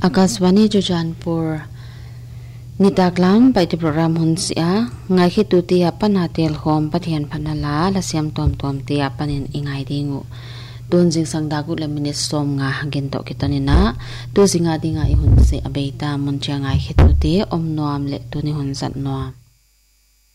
Akaswani Jujanpur Nitaklam by the program Hunsia Ngai Hitutia Panatel Home Patian Panala La Siam Tom Tom Tia Panin Ingai Dingu Dunzing Sangdagu Laminis Som Nga Hangento Kitanina Duzinga Dinga Ihunse Abeta Munchiangai Hituti Om Noam Le Tuni Hunsat Noam